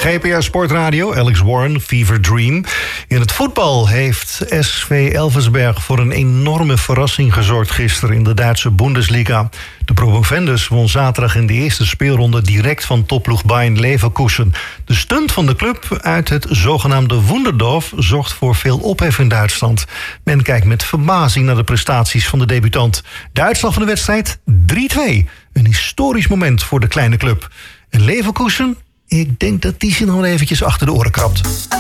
GPA Sportradio, Alex Warren, Fever Dream. In het voetbal heeft SV Elversberg voor een enorme verrassing gezorgd gisteren in de Duitse Bundesliga. De promovendus won zaterdag in de eerste speelronde direct van topploeg Bayer Leverkusen. De stunt van de club uit het zogenaamde Wunderdorf zorgt voor veel ophef in Duitsland. Men kijkt met verbazing naar de prestaties van de debutant. De uitslag van de wedstrijd 3-2. Een historisch moment voor de kleine club. En Leverkusen, ik denk dat die zich nog eventjes achter de oren krabt.